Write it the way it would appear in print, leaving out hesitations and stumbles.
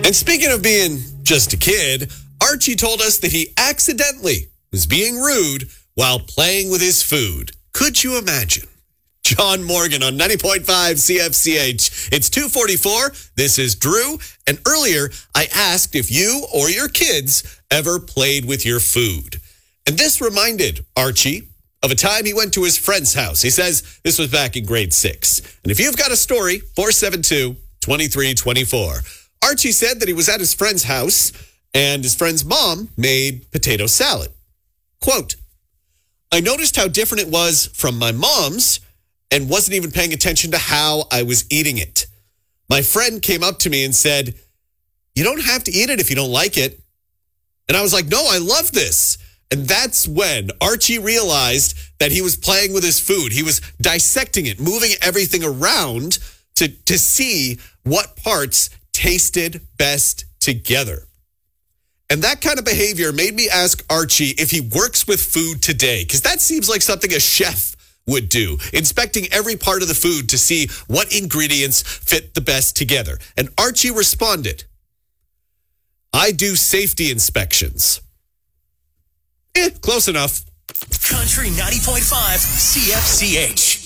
And speaking of being just a kid, Archie told us that he accidentally was being rude while playing with his food. Could you imagine? John Morgan on 90.5 CFCH. It's 2:44. This is Drew. And earlier, I asked if you or your kids ever played with your food. And this reminded Archie of a time he went to his friend's house. He says this was back in grade 6. And if you've got a story, 472-2324. Archie said that he was at his friend's house and his friend's mom made potato salad. Quote, I noticed how different it was from my mom's and wasn't even paying attention to how I was eating it. My friend came up to me and said, you don't have to eat it if you don't like it. And I was like, no, I love this. And that's when Archie realized that he was playing with his food. He was dissecting it, moving everything around to see what parts tasted best together. And that kind of behavior made me ask Archie if he works with food today, because that seems like something a chef would do, inspecting every part of the food to see what ingredients fit the best together. And Archie responded, I do safety inspections. Close enough. Country 90.5 CFCH.